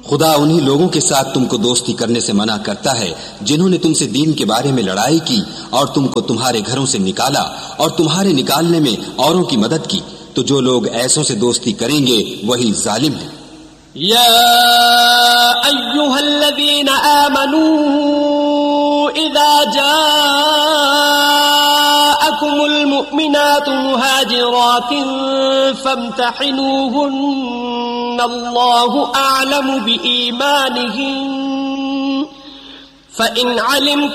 खुदा उन्हीं लोगों के साथ तुमको दोस्ती करने से मना करता है जिन्होंने तुमसे दीन के बारे में लड़ाई की और तुमको तुम्हारे घरों से निकाला और तुम्हारे निकालने में औरों की मदद की। तो जो लोग ऐसों से दोस्ती करेंगे वही जालिम है। या अय्युहल्लज़ीना आमनू इज़ा जाअकुमुल मुमिनातु मुहाजिरातिन फम्तहिनूहुन्न अल्लाहु अअलमु बिईमानिहिन फ़इन अलिमतुमुहुन्न